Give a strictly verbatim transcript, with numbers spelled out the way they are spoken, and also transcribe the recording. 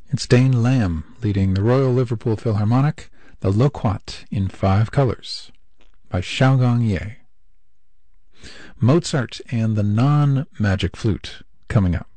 It's Dane Lamb leading the Royal Liverpool Philharmonic, the Loquat in Five Colors by Xiaogong Ye. Mozart and the Non-Magic Flute coming up.